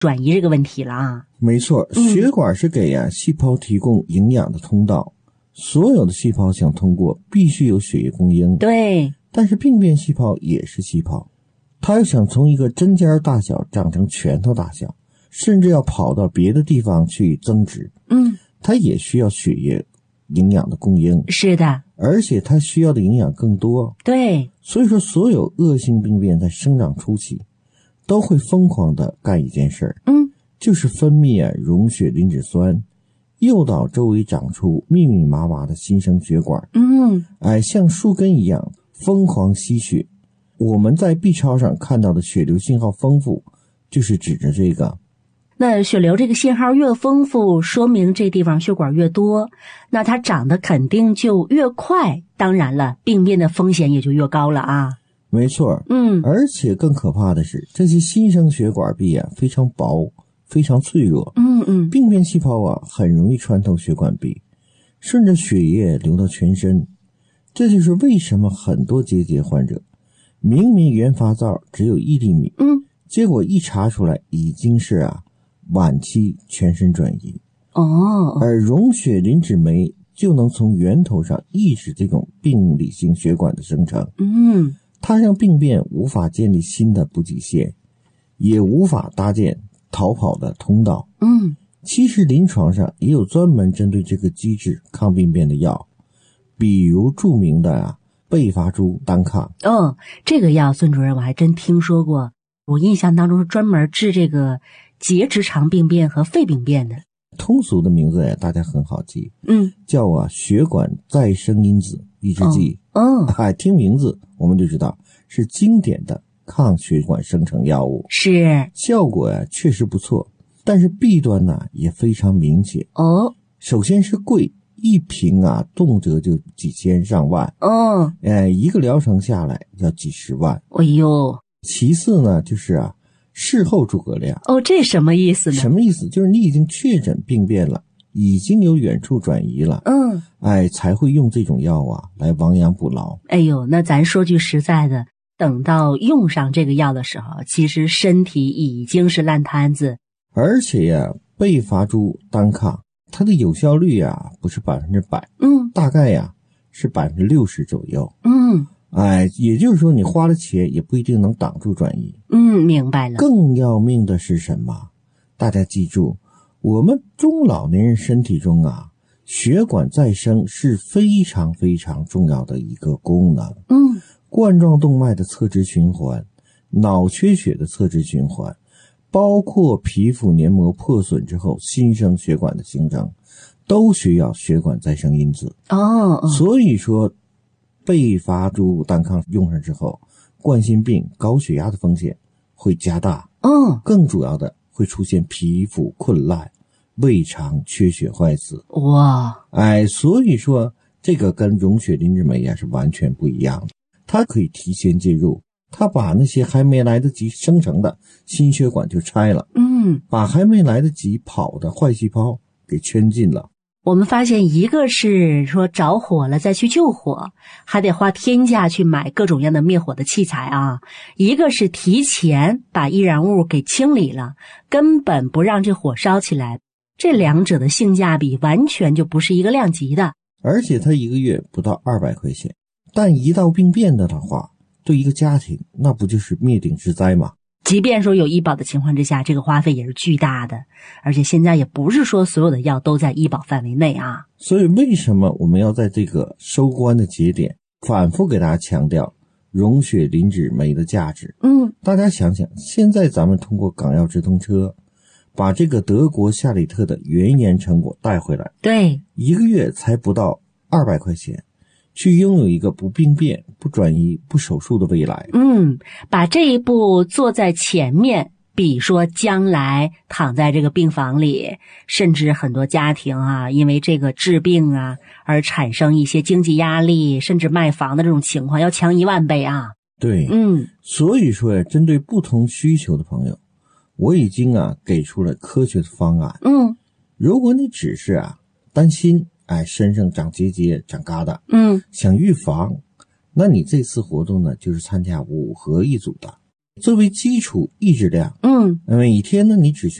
转移这个问题了啊。 没错，血管是给细胞提供营养的通道，所有的细胞想通过必须有血液供应。 对， 但是病变细胞也是细胞，它要想从一个针尖大小长成拳头大小，甚至要跑到别的地方去增殖，它也需要血液营养的供应。 是的， 而且它需要的营养更多。 对， 所以说所有恶性病变在生长初期都会疯狂地干一件事儿，就是分泌溶血磷脂酸，诱导周围长出密密麻麻的新生血管，像树根一样疯狂吸血。我们在 B 超上看到的血流信号丰富，就是指着这个。 那血流这个信号越丰富，说明这地方血管越多，那它长得肯定就越快，当然了，病变的风险也就越高了啊。 没错，而且更可怕的是，这些新生血管壁非常薄，非常脆弱，病变细胞很容易穿透血管壁，顺着血液流到全身。这就是为什么很多结节患者明明原发灶只有1厘米，结果一查出来已经是晚期全身转移。而溶血磷脂酶就能从源头上抑制这种病理性血管的生成。它让病变无法建立新的补给线，也无法搭建逃跑的通道。其实临床上也有专门针对这个机制抗病变的药，比如著名的贝伐珠单抗。 这个药孙主任我还真听说过，我印象当中是专门治这个结直肠病变和肺病变的。 通俗的名字大家很好记，叫血管再生因子抑制剂。听名字我们就知道是经典的抗血管生成药物， 是效果确实不错，但是弊端也非常明显。首先是贵，一瓶动辄就几千上万。一个疗程下来要几十万。 哎呦， 其次呢就是事后诸葛亮。 这什么意思呢？ 什么意思？就是你已经确诊病变了，已经有远处转移了，才会用这种药来亡羊补牢。 哎呦，那咱说句实在的，等到用上这个药的时候，其实身体已经是烂摊子。 而且贝伐珠单抗它的有效率不是100%，大概是60%左右。也就是说你花了钱也不一定能挡住转移。 明白了。 更要命的是什么？大家记住，我们中老年人身体中血管再生是非常非常重要的一个功能。冠状动脉的侧支循环，脑缺血的侧支循环，包括皮肤黏膜破损之后新生血管的形成，都需要血管再生因子。所以说贝伐珠单抗用上之后，冠心病、高血压的风险会加大。更主要的会出现皮肤困烂、胃肠缺血坏死。所以说这个跟溶血磷脂酶是完全不一样的。它可以提前介入，它把那些还没来得及生成的心血管就拆了，把还没来得及跑的坏细胞给圈进了。 我们发现一个是说着火了再去救火，还得花天价去买各种样的灭火的器材一个是提前把易燃物给清理了，根本不让这火烧起来。这两者的性价比完全就不是一个量级的。 而且它一个月不到200块钱，但一到病变的话，对一个家庭那不就是灭顶之灾吗？ 即便说有医保的情况之下，这个花费也是巨大的，而且现在也不是说所有的药都在医保范围内所以为什么我们要在这个收官的节点反复给大家强调溶血磷脂酶的价值？大家想想，现在咱们通过港药直通车把这个德国夏里特的原研成果带回来， 对， 一个月才不到200块钱，去拥有一个不病变、不转移、不手术的未来。 把这一步做在前面，比说将来躺在这个病房里，甚至很多家庭因为这个治病而产生一些经济压力，甚至卖房的这种情况要强10000倍对，所以说针对不同需求的朋友，我已经给出了科学的方案。如果你只是担心身上长结节、长疙瘩，想预防，那你这次活动呢就是参加5合1组的。 作为基础抑制量， 嗯， 每天呢你只需